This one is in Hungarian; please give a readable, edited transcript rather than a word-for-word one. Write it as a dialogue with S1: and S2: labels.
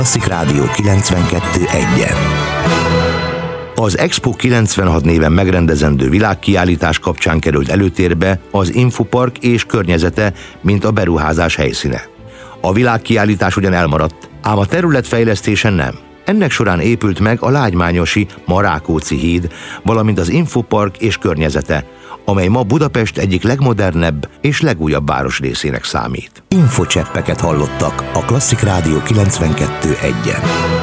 S1: Klasszik Rádió 92.1-en. Az Expo 96 néven megrendezendő világkiállítás kapcsán került előtérbe az Infopark és környezete, mint a beruházás helyszíne. A világkiállítás ugyan elmaradt, ám a terület fejlesztése nem. Ennek során épült meg a lágymányosi Rákóczi híd, valamint az Infopark és környezete, amely ma Budapest egyik legmodernebb és legújabb városrészének számít. Infocseppeket hallottak a Klasszik Rádió 92.1-en.